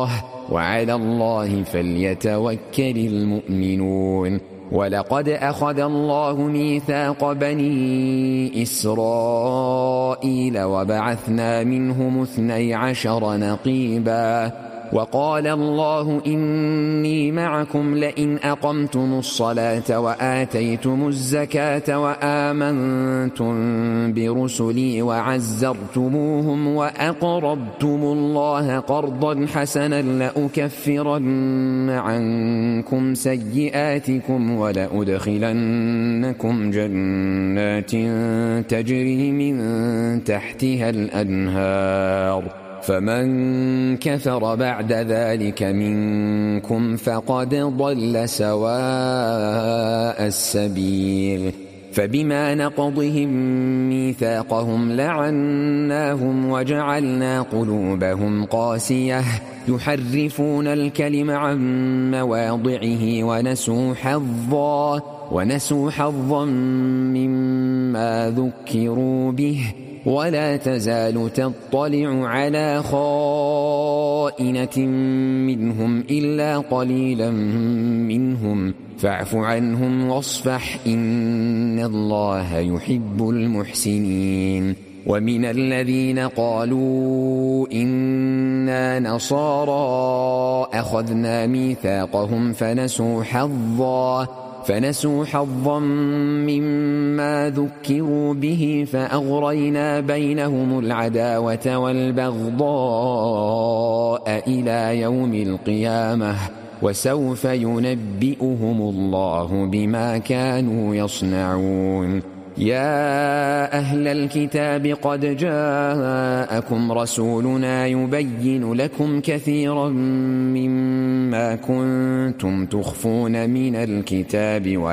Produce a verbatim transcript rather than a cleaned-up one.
الله وعلى الله فليتوكل المؤمنون. ولقد أخذ الله ميثاق بني إسرائيل وبعثنا منهم اثني عشر نقيبا وقال الله إني معكم لئن أقمتم الصلاة وآتيتم الزكاة وآمنتم برسلي وعزرتموهم وأقرضتم الله قرضا حسنا لأكفرن عنكم سيئاتكم ولأدخلنكم جنات تجري من تحتها الأنهار فمن كفر بعد ذلك منكم فقد ضل سواء السبيل. فبما نقضهم ميثاقهم لعناهم وجعلنا قلوبهم قاسية يحرفون الكلم عن مواضعه ونسوا حظا ونسوا حظا مما ذكروا به ولا تزال تطلع على خائنة منهم إلا قليلا منهم فاعف عنهم واصفح إن الله يحب المحسنين. ومن الذين قالوا إنا نصارى أخذنا ميثاقهم فنسوا حظا فنسوا حظا مما ذكروا به فأغرينا بينهم العداوة والبغضاء إلى يوم القيامة وسوف ينبئهم الله بما كانوا يصنعون. يا أهل الكتاب قد جاءكم رسولنا يبين لكم كثيرا مما كنتم تخفون من الكتاب